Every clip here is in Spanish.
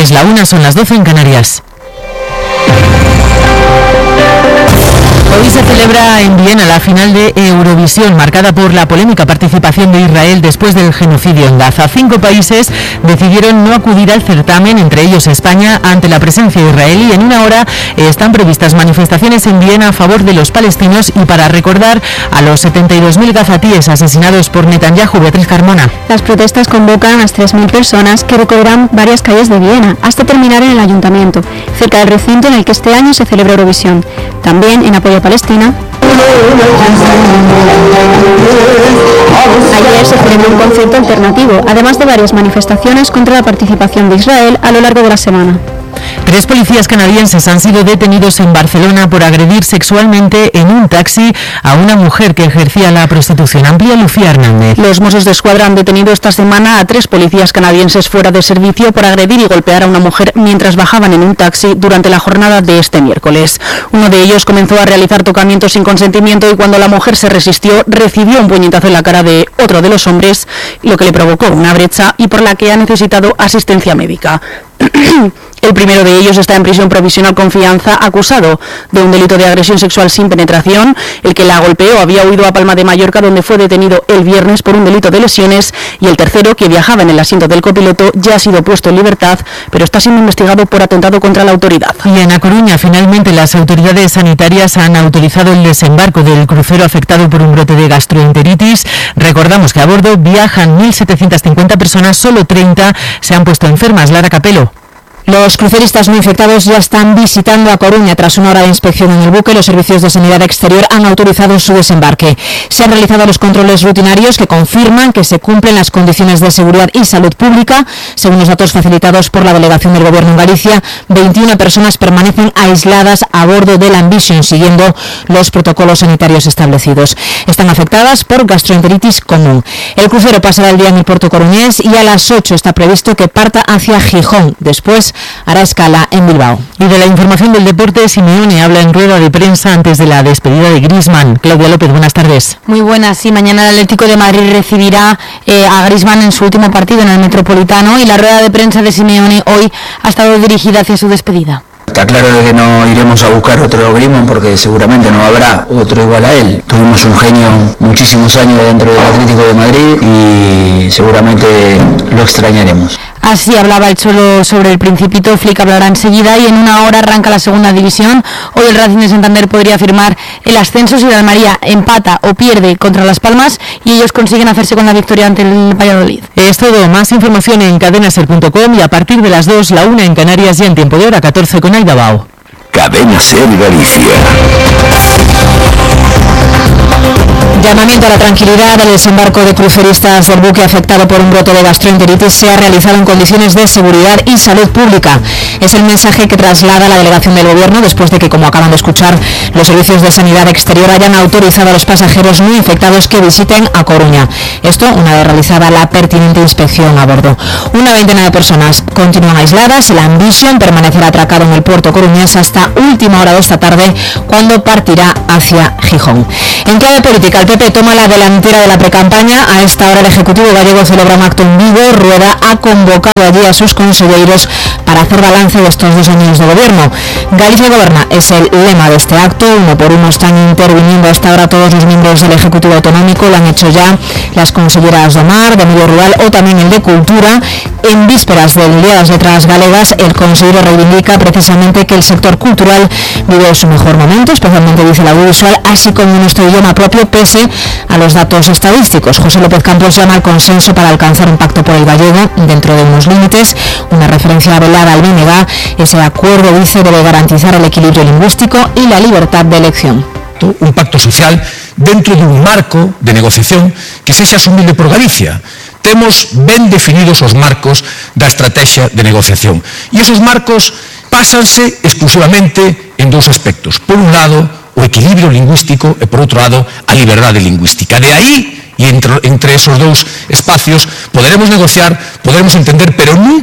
Es la 1, son las 12 en Canarias. Hoy se celebra en Viena la final de Eurovisión, marcada por la polémica participación de Israel después del genocidio en Gaza. 5 países decidieron no acudir al certamen, entre ellos España, ante la presencia israelí. En una hora están previstas manifestaciones en Viena a favor de los palestinos y para recordar a los 72.000 gazatíes asesinados por Netanyahu. Beatriz Carmona. Las protestas convocan a unas 3.000 personas que recorrerán varias calles de Viena hasta terminar en el ayuntamiento, cerca del recinto en el que este año se celebra Eurovisión. También en apoyo a Palestina. Ayer se celebró un concierto alternativo, además de varias manifestaciones contra la participación de Israel a lo largo de la semana. 3 policías canadienses han sido detenidos en Barcelona por agredir sexualmente en un taxi a una mujer que ejercía la prostitución. Amplia Lucía Hernández. Los Mossos d'Esquadra han detenido esta semana a 3 policías canadienses fuera de servicio por agredir y golpear a una mujer mientras bajaban en un taxi durante la jornada de este miércoles. Uno de ellos comenzó a realizar tocamientos sin consentimiento y cuando la mujer se resistió recibió un puñetazo en la cara de otro de los hombres, lo que le provocó una brecha y por la que ha necesitado asistencia médica. El primero de ellos está en prisión provisional con fianza, acusado de un delito de agresión sexual sin penetración. El que la golpeó había huido a Palma de Mallorca, donde fue detenido el viernes por un delito de lesiones, y el tercero, que viajaba en el asiento del copiloto, ya ha sido puesto en libertad, pero está siendo investigado por atentado contra la autoridad. Y en A Coruña, finalmente, las autoridades sanitarias han autorizado el desembarco del crucero afectado por un brote de gastroenteritis. Recordamos que a bordo viajan 1.750 personas, solo 30 se han puesto enfermas. Lara Capelo. Los cruceristas no infectados ya están visitando A Coruña. Tras una hora de inspección en el buque, los servicios de sanidad exterior han autorizado su desembarque. Se han realizado los controles rutinarios que confirman que se cumplen las condiciones de seguridad y salud pública. Según los datos facilitados por la delegación del Gobierno en Galicia, 21 personas permanecen aisladas a bordo del Ambition, siguiendo los protocolos sanitarios establecidos. Están afectadas por gastroenteritis común. El crucero pasará el día en el puerto coruñés y a las 8 está previsto que parta hacia Gijón. Después hará escala en Bilbao. Y de la información del deporte, Simeone habla en rueda de prensa antes de la despedida de Griezmann. Claudia López, buenas tardes. Muy buenas, sí, mañana el Atlético de Madrid recibirá a Griezmann en su último partido en el Metropolitano y la rueda de prensa de Simeone hoy ha estado dirigida hacia su despedida. Está claro de que no iremos a buscar otro Griezmann porque seguramente no habrá otro igual a él. Tuvimos un genio muchísimos años dentro del Atlético de Madrid y seguramente lo extrañaremos. Así hablaba el Cholo sobre el Principito. Flick hablará enseguida y en una hora arranca la segunda división. Hoy el Racing de Santander podría firmar el ascenso si el Almería empata o pierde contra Las Palmas y ellos consiguen hacerse con la victoria ante el Valladolid. Es todo. Más información en cadenaser.com y a partir de las 2, la 1 en Canarias y en tiempo de hora 14 con Aida Bao. Cadena Ser Galicia. Llamamiento a la tranquilidad. El desembarco de cruceristas del buque afectado por un brote de gastroenteritis se ha realizado en condiciones de seguridad y salud pública. Es el mensaje que traslada la delegación del Gobierno después de que, como acaban de escuchar, los servicios de sanidad exterior hayan autorizado a los pasajeros no infectados que visiten A Coruña. Esto una vez realizada la pertinente inspección a bordo. Una veintena de personas continúan aisladas. El Ambition permanecerá atracado en el puerto coruñés hasta última hora de esta tarde, cuando partirá hacia Gijón. En clave política, el PP toma la delantera de la precampaña. A esta hora el Ejecutivo gallego celebra un acto en Vigo. Rueda ha convocado allí a sus consejeros para hacer balance de estos 2 años de gobierno. Galicia Goberna es el lema de este acto. Uno por uno están interviniendo a esta hora todos los miembros del Ejecutivo Autonómico. Lo han hecho ya las conselleras de Mar, de Medio Rural o también el de Cultura. En vísperas del Día de las Letras Galegas, el consejero reivindica precisamente que el sector cultural vive su mejor momento, especialmente dice el audiovisual, así como nuestro idioma propio, pese a los datos estadísticos. José López Campos llama al consenso para alcanzar un pacto por el gallego dentro de unos límites. Una referencia velada al BNG. Ese acuerdo, dice, debe garantizar el equilibrio lingüístico y la libertad de elección. Un pacto social dentro de un marco de negociación que sexa asumible por Galicia. Temos ben definidos os marcos da estrategia de negociación e esos marcos pásanse exclusivamente en 2 aspectos. Por un lado, o equilibrio lingüístico e por outro lado, a liberdade lingüística. De aí, e entre esos 2 espacios, poderemos negociar, poderemos entender, pero nunca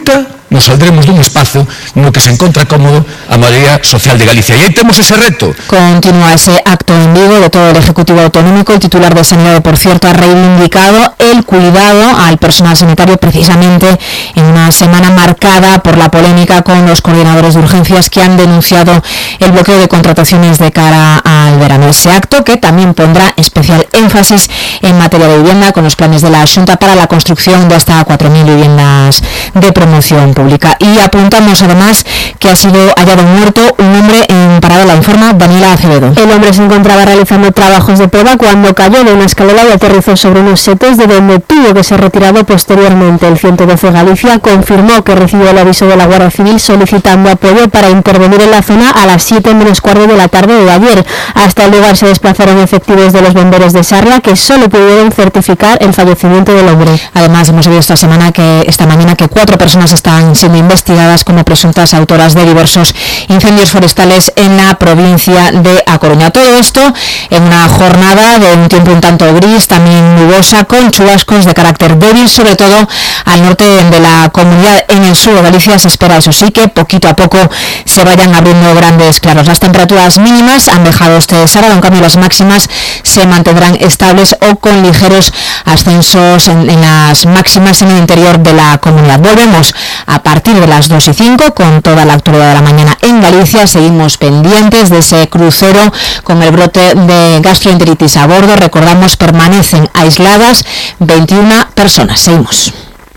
nos saldremos dun espazo no que se encontra cómodo a maioría social de Galicia. E aí temos ese reto. Continúa ese acto en Vigo de todo el Ejecutivo Autonómico. El titular de Sanidad, por cierto, ha reivindicado el cuidado al personal sanitario precisamente en una semana marcada por la polémica con los coordinadores de urgencias que han denunciado el bloqueo de contrataciones de cara al verano. Ese acto que también pondrá especial énfasis en materia de vivienda con los planes de la Xunta para la construcción de hasta 4.000 viviendas de promoción pública. Y apuntamos además que ha sido hallado muerto un hombre en Paradola, informa Daniela Acevedo. El hombre se encontraba realizando trabajos de prueba cuando cayó de una escalera y aterrizó sobre unos setos, de donde tuvo que ser retirado posteriormente. El 112 Galicia confirmó que recibió el aviso de la Guardia Civil solicitando apoyo para intervenir en la zona a las 7 menos cuarto de la tarde de ayer. Hasta el lugar se desplazaron efectivos de los bomberos de Sarria, que solo pudieron certificar el fallecimiento del hombre. Además, hemos sabido esta mañana que 4 personas están siendo investigadas como presuntas autoras de diversos incendios forestales en la provincia de A Coruña. Todo esto en una jornada de un tiempo un tanto gris, también nubosa, con chubascos de carácter débil, sobre todo al norte de la comunidad. En el sur de Galicia se espera, eso sí, que poquito a poco se vayan abriendo grandes claros. Las temperaturas mínimas han dejado este sábado, en cambio las máximas se mantendrán estables o con ligeros ascensos en las máximas en el interior de la comunidad. Volvemos a partir de las 2:05 con toda la actualidad de la mañana en Galicia. Seguimos pendientes de ese crucero con el brote de gastroenteritis a bordo. Recordamos, permanecen aisladas 21 personas. Seguimos.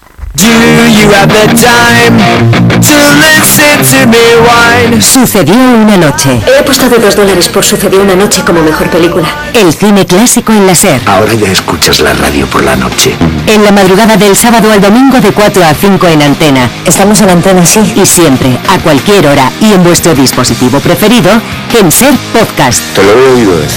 Sucedió una noche. He apostado $2 por Sucedió una noche como mejor película. El cine clásico en la SER. Ahora ya escuchas la radio por la noche. En la madrugada del sábado al domingo de 4 a 5 en Antena. Estamos en Antena, sí. Y siempre, a cualquier hora y en vuestro dispositivo preferido, en SER Podcast. Te lo he oído decir.